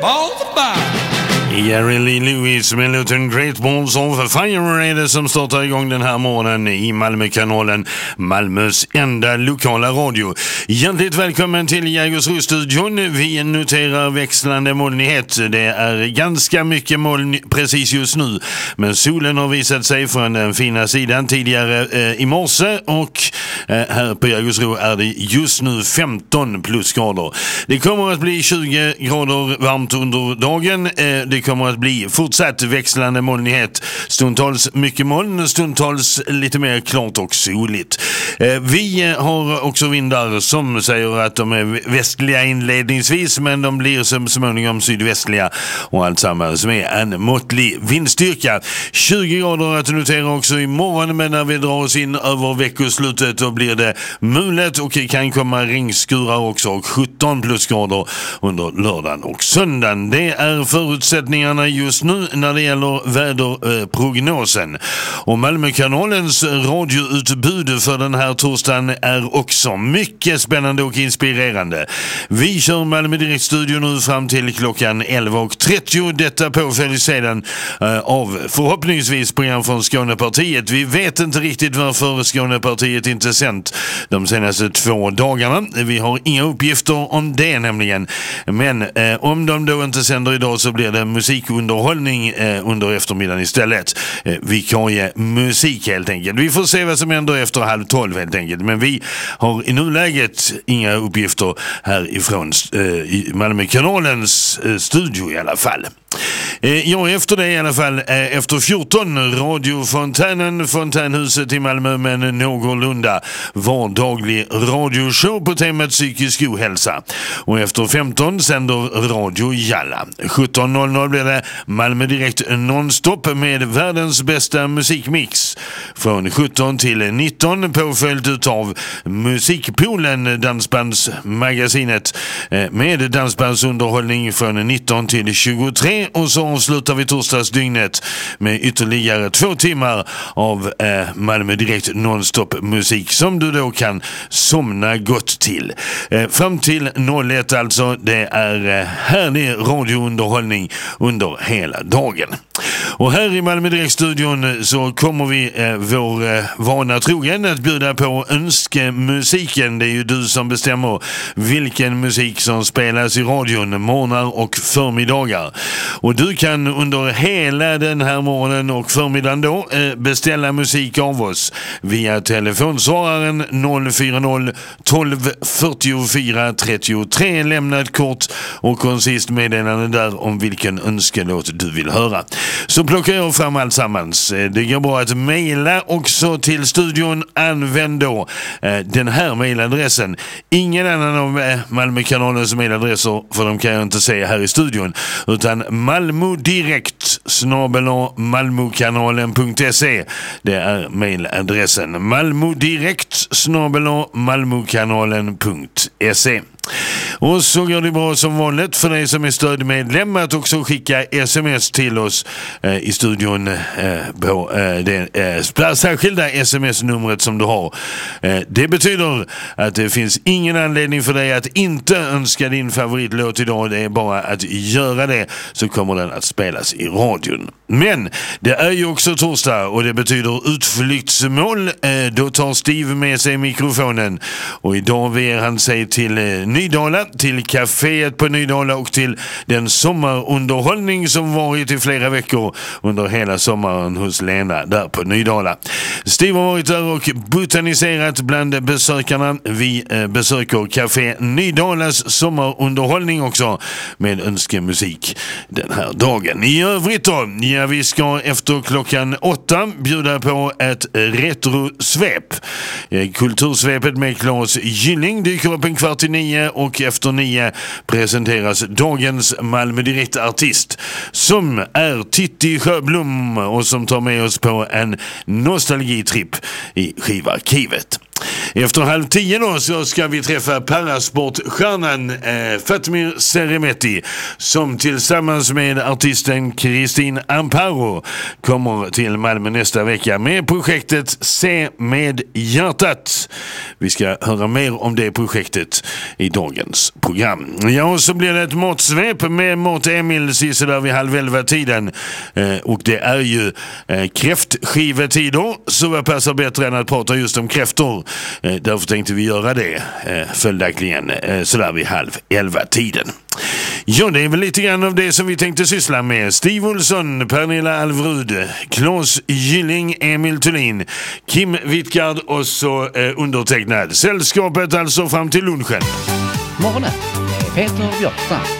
Jerry Lee Lewis med låten Great Balls of Fire är det som startar igång den här morgonen i Malmökanalen, Malmös enda lokala radio. Hjärtligt välkommen till Jägersro-studion. Vi noterar växlande molnighet. Det är ganska mycket moln precis just nu, men solen har visat sig från den fina sidan tidigare i morse och här på Jägersro är det just nu 15 plusgrader. Det kommer att bli 20 grader varmt under dagen. Det kommer att bli fortsatt växlande molnighet. Stundtals mycket moln, stundtals lite mer klart och soligt. Vi har också vindar som säger att de är västliga inledningsvis, men de blir som småningom sydvästliga och allt samma som är en måttlig vindstyrka. 20 grader att notera också imorgon, men när vi drar oss in över veckoslutet då blir det mulet och kan komma regndskurar också, och 17 plusgrader under lördagen och söndagen. Det är förutsättningarna just nu när det gäller väderprognosen. Och Malmökanalens radioutbud för den här torsdagen är också mycket spännande och inspirerande. Vi kör Malmö Direkt-studio nu fram till klockan 11.30. Detta påföljs sedan av förhoppningsvis program från Skånepartiet. Vi vet inte riktigt varför Skånepartiet inte sänt de senaste 2 dagarna. Vi har inga uppgifter om det nämligen. Men om de då inte sänder idag så blir det musikunderhållning under eftermiddagen istället. Vikarie musik helt enkelt. Vi får se vad som händer efter 11:30 helt enkelt. Men vi har i nuläget inga uppgifter härifrån Malmökanalens studio i alla fall. Ja, efter det i alla fall, efter 14 radiofontänen, fontänhuset i Malmö med en någorlunda vardaglig radioshow på temat psykisk ohälsa. Och efter 15 sänder Radio Jalla. 17.00 blir det Malmö Direkt nonstop med världens bästa musikmix. Från 17 till 19 påföljt utav Musikpoolen, dansbandsmagasinet med dansbandsunderhållning från 19 till 23. Och så avslutar vi torsdagsdygnet med ytterligare 2 timmar av Malmö Direkt nonstop musik som du då kan somna gott till. Fram till 01 alltså, det är härlig radiounderhållning under hela dagen. Och här i Malmö Direkt-studion så kommer vi vår vana trogen att bjuda på önskemusiken. Det är ju du som bestämmer vilken musik som spelas i radion morgnar och förmiddagar. Och du kan under hela den här morgonen och förmiddagen då beställa musik av oss via telefonsvararen 040 12 44 33. Lämna ett kort och koncist meddelande där om vilken önskelåt du vill höra. Så plockar jag fram allsammans. Det går bra att mejla också till studion. Använd då den här mejladressen. Ingen annan av Malmökanalens mejladresser, för de kan jag inte säga här i studion, utan malmodirekt@malmokanalen.se. Det är mejladressen. malmodirekt@malmokanalen.se. Och så går det bra som vanligt för dig som är stödmedlem att också skicka sms till oss i studion på det särskilda sms-numret som du har. Det betyder att det finns ingen anledning för dig att inte önska din favoritlåt idag. Det är bara att göra det, så kommer den att spelas i radion. Men det är ju också torsdag och det betyder utflyktsmål. Då tar Steve med sig mikrofonen och idag ver han sig till Nydala, till kaféet på Nydala och till den sommarunderhållning som varit i flera veckor under hela sommaren hos Lena där på Nydala. Steve har varit där och botaniserat bland besökarna. Vi besöker Café Nydalas sommarunderhållning också med önskemusik den här dagen. I övrigt då, ja, vi ska efter klockan 8 bjuda på ett retrosvep. Kultursvepet med Claes Gylling dyker upp 8:15 och efter 9 presenteras dagens Malmö Direkt-artist som är Titti Sjöblom och som tar med oss på en nostalgitripp i skivarkivet. Efter 9:30 då så ska vi träffa parasportstjärnan Fatmir Seremeti, som tillsammans med artisten Kristin Amparo kommer till Malmö nästa vecka med projektet Se med hjärtat. Vi ska höra mer om det projektet i dagens program. Ja, och så blir det ett matsvep med Mat Emil sisådär vid 10:30-tiden. Och det är ju kräftskivetider, så vad passar bättre än att prata just om kräftor. Därför tänkte vi göra det följaktligen sådär vid 10:30-tiden. Ja, det är väl lite grann av det som vi tänkte syssla med. Steve Olsson, Pernilla Alvrud, Claes Gylling, Emil Thulin, Kim Wittgard och så undertecknad. Sällskapet alltså fram till lunchen. Morgonen med Peter Björkstrand.